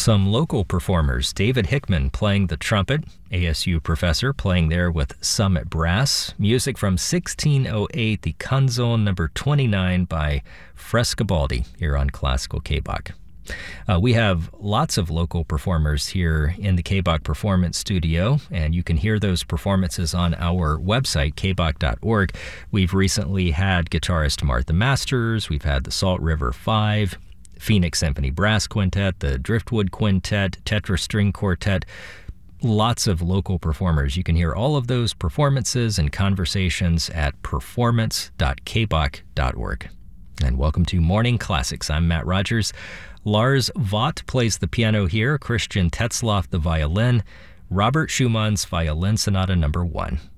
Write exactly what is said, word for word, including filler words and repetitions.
Some local performers, David Hickman playing the trumpet, A S U professor playing there with Summit Brass. Music from sixteen oh eight, the Canzone number twenty-nine by Frescobaldi here on Classical K B O C. Uh, we have lots of local performers here in the K B O C Performance Studio, and you can hear those performances on our website, k b o c dot org. We've recently had guitarist Martha Masters, we've had the Salt River Five, Phoenix Symphony Brass Quintet, the Driftwood Quintet, Tetra String Quartet, lots of local performers. You can hear all of those performances and conversations at performance dot k b o c dot org. And welcome to Morning Classics. I'm Matt Rogers. Lars Vaught plays the piano here, Christian Tetzlaff the violin, Robert Schumann's Violin Sonata number one.